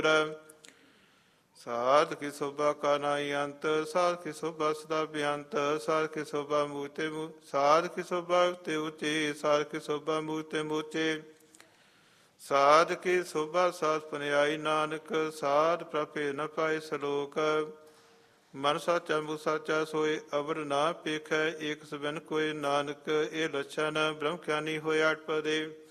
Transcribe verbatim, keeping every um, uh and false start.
ਸਾਧ ਕੀ ਸੋਭਾ ਕਾ ਨਾਈ ਅੰਤ, ਸਾਧ ਕੀ ਸੋਭਾ ਸਦਾ ਬੇਅੰਤ, ਸਾਧ ਕੀ ਸੋਭਾ ਮੂਤੇ ਮੂ ਸਾਧ ਕੀ ਸੋਭਾ ਉਤੇ ਉਚੀ, ਸਾਧ ਕੀ ਸੋਭਾ ਮੂਤੇ ਮੂਚੇ। ਸਾਧ ਕੀ ਸੋਭਾ ਸਾਧ ਪੁਨਿਆਈ, ਨਾਨਕ ਸਾਧ ਪ੍ਰਭੇ ਨ ਪਾਏ ਸਲੋਕ। ਮਨ ਸਾਚਾ ਮੁਖ ਸਾਚਾ ਸੋਏ, ਅਵਰ ਨਾ ਪੇਖੈ ਏਕ ਸਬਨ ਕੋਇ, ਨਾਨਕ ਇਹ ਲੱਛਣ ਬ੍ਰਹਮ ਗਿਆਨੀ ਹੋਏ ਅਟਪਦੇ।